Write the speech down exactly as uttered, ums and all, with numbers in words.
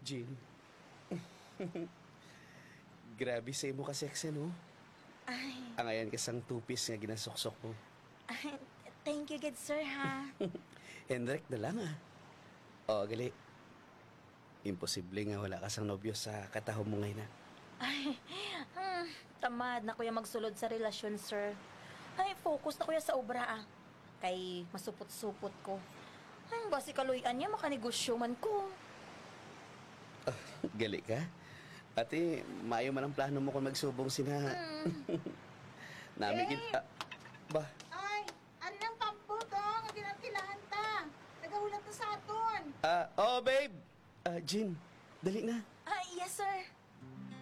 Jean. Grabe sa imo ka sexy, no? Ay, Ang ayan kasang two-piece nga ginasuksok mo. ay, thank you, good sir, ha? Hendrik na lang, ah. Oo, gali. Imposible nga wala ka sang nobyo sa katahom mo ngayon, ah. Ay, hmm, tamad na kuya magsulod sa relasyon, sir. Ay, focus na kuya sa obra, ah. Kay masupot-supot ko. Ay, basi kaluyan niya, makanegosyo man ko. Gali ka? Ate, maayo man ang plano mo kung magsubong sina... Nami Eh. kita... Ba, Ay, ano nang pampo to? Ang ginantilahan ta. Nagahulat na sa aton. ah, oh babe! Ah, Jean, dali na. Ay, yes, sir.